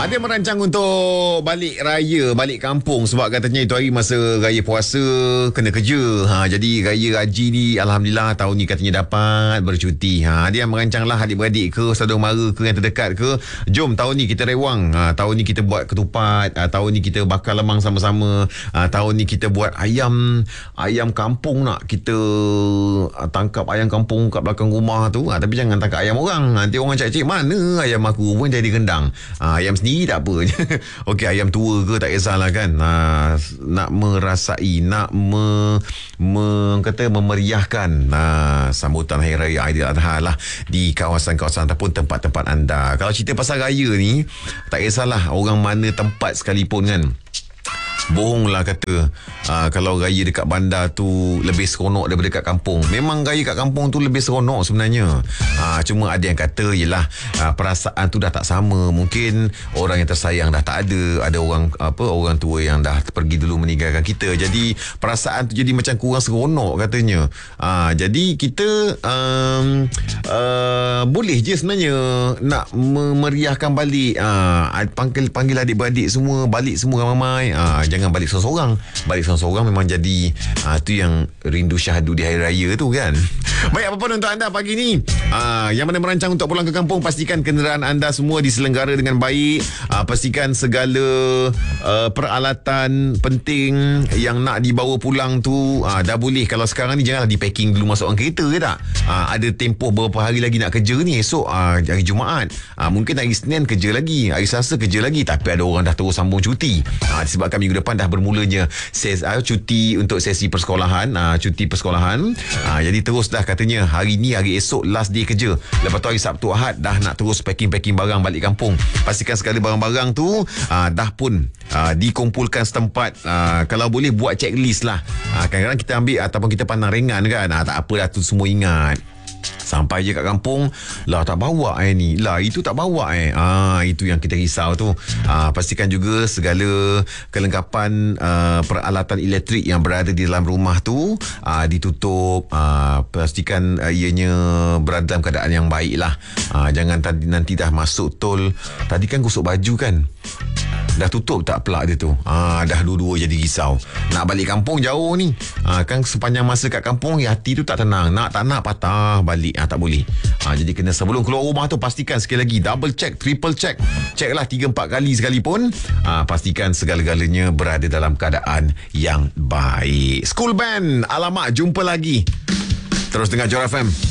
Ada yang merancang untuk balik raya, balik kampung sebab katanya itu hari masa raya puasa kena kerja. Jadi raya haji ni alhamdulillah tahun ni katanya dapat bercuti. Dia yang merancang lah adik-beradik ke, saudara mara ke yang terdekat ke. Jom tahun ni kita rewang. Tahun ni kita buat ketupat. Tahun ni kita bakar lemang sama-sama. Tahun ni kita buat ayam kampung nak. Kita tangkap ayam kampung kat belakang rumah tu. Tapi jangan tangkap ayam orang. Nanti orang cakap, mana ayam aku pun jadi kendang. Ayam sendiri tak apa. Okey, ayam tua ke tak kisahlah kan. Nak merasai, nak memeriahkan sambutan Hari Raya Aidiladha lah di kawasan-kawasan ataupun tempat-tempat anda. Kalau cerita pasal raya ni, tak kisahlah orang mana tempat sekalipun kan. Bohonglah kata kalau raya dekat bandar tu lebih seronok daripada dekat kampung. Memang raya kat kampung tu lebih seronok sebenarnya. Cuma ada yang kata yelah perasaan tu dah tak sama. Mungkin orang yang tersayang dah tak ada. Ada orang tua yang dah pergi dulu meninggalkan kita. Jadi perasaan tu jadi macam kurang seronok katanya. Jadi kita boleh je sebenarnya nak memeriahkan balik. Panggil adik-beradik semua, balik semua ramai-ramai. Jangan balik seorang-seorang. Balik seorang-seorang memang jadi tu yang rindu syahdu di hari raya tu kan. Baik, apa pun untuk anda pagi ni yang mana merancang untuk pulang ke kampung, pastikan kenderaan anda semua diselenggara dengan baik. Pastikan segala peralatan penting yang nak dibawa pulang tu dah boleh. Kalau sekarang ni janganlah di packing dulu masuk kereta ke tak. Ada tempoh berapa hari lagi nak kerja ni. Esok hari Jumaat, mungkin hari Senin kerja lagi, hari Selasa kerja lagi, tapi ada orang dah terus sambung cuti. Disebabkan minggu depan dah bermulanya cuti untuk sesi persekolahan, cuti persekolahan. Jadi terus dah katanya hari ni, hari esok last day kerja. Lepas tu hari Sabtu Ahad dah nak terus packing barang balik kampung. Pastikan segala barang-barang tu dah pun dikumpulkan setempat. Kalau boleh buat checklist lah. Kadang-kadang kita ambil ataupun kita pandang ringan kan. Tak apa dah tu semua ingat. Sampai je kat kampung, lah tak bawa ni, lah itu tak bawa itu yang kita risau tu. Pastikan juga segala kelengkapan peralatan elektrik yang berada di dalam rumah tu ditutup. Pastikan ianya berada dalam keadaan yang baik lah. Jangan nanti dah masuk tol, tadi kan gosok baju kan, dah tutup tak plug dia tu. Dah dua-dua jadi risau. Nak balik kampung jauh ni. Kan sepanjang masa kat kampung hati tu tak tenang. Nak tak nak patah balik. Tak boleh. Jadi kena sebelum keluar rumah tu pastikan sekali lagi double check, triple check. Check lah 3-4 kali sekalipun. Pastikan segala-galanya berada dalam keadaan yang baik. School Band. Alamak, jumpa lagi. Terus dengar Jora FM.